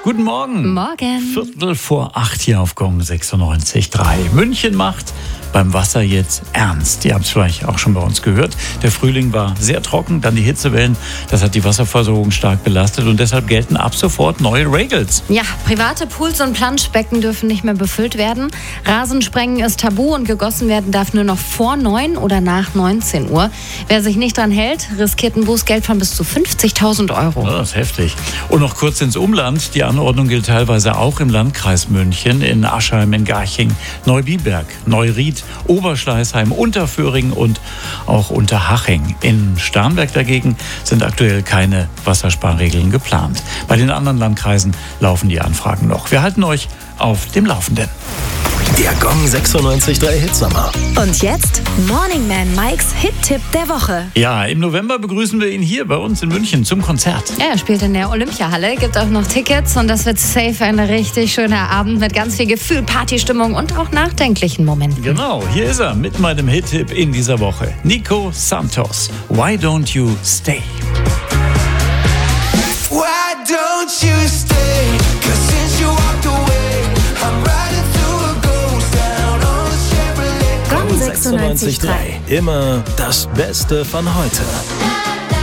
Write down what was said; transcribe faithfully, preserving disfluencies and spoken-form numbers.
Guten Morgen. Morgen. Viertel vor acht hier auf Gong sechsundneunzig Komma drei. München macht beim Wasser jetzt ernst. Ihr habt es vielleicht auch schon bei uns gehört. Der Frühling war sehr trocken, dann die Hitzewellen. Das hat die Wasserversorgung stark belastet und deshalb gelten ab sofort neue Regels. Ja, private Pools und Planschbecken dürfen nicht mehr befüllt werden. Rasensprengen ist tabu und gegossen werden darf nur noch vor neun oder nach neunzehn Uhr. Wer sich nicht dran hält, riskiert ein Bußgeld von bis zu fünfzigtausend Euro. Ja, das ist heftig. Und noch kurz ins Umland. Die Anordnung gilt teilweise auch im Landkreis München, in Aschheim, in Garching, Neubiberg, Neuried, Oberschleißheim, Unterföhring und auch Unterhaching. In Starnberg dagegen sind aktuell keine Wassersparregeln geplant. Bei den anderen Landkreisen laufen die Anfragen noch. Wir halten euch auf dem Laufenden. Der Gong sechsundneunzig Komma drei Hitsommer. Und jetzt Morning Man Mikes Hit-Tipp der Woche. Ja, im November begrüßen wir ihn hier bei uns in München zum Konzert. Ja, er spielt in der Olympiahalle, gibt auch noch Tickets und das wird safe ein richtig schöner Abend mit ganz viel Gefühl, Partystimmung und auch nachdenklichen Momenten. Genau, hier ist er mit meinem Hit-Tipp in dieser Woche. Nico Santos, Why Don't You Stay? Why don't you stay? 'Cause since you walked away, I'm riding through a ghost town on a Chevrolet. Gong sechsundneunzig Komma drei. Immer das Beste von heute.